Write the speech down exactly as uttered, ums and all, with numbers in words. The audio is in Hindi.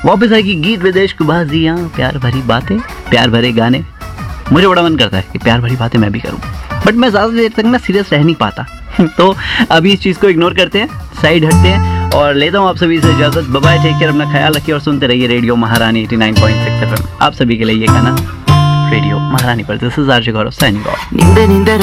वापस आएगी गीत विदेश को बाजियां, प्यार भरी बातें, प्यार भरे गाने। मुझे बड़ा मन करता है कि प्यार भरी बातें मैं भी करूं, बट मैं ज़्यादा देर तक ना सीरियस रह नहीं पाता। तो अभी इस चीज़ को इग्नोर करते हैं, साइड हटते हैं और लेता हूँ आप सभी से इजाज़त। बाय बाय, टेक केयर, अपना ख्याल रखिए और सुनते रहिए रेडियो महारानी eighty nine point six F M. आप सभी के लिए ये गाना रेडियो महारानी पर। This is RJ Gaurav signing off.